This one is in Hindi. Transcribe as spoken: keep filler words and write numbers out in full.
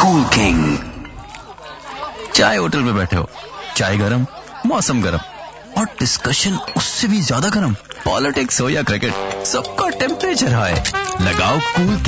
Cool king. चाय होटल में बैठे हो, चाय गरम, मौसम गरम, और डिस्कशन उससे भी ज्यादा गरम। पॉलिटिक्स हो या क्रिकेट, सबका टेम्परेचर हाई। लगाओ कूल